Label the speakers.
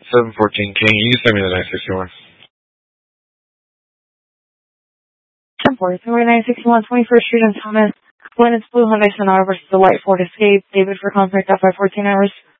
Speaker 1: 714 King. You send me the 961.
Speaker 2: 1043 961 21st Street in Thomas. When it's Blue Hyundai Sonata versus the White Ford Escape. David for contact at 514 hours.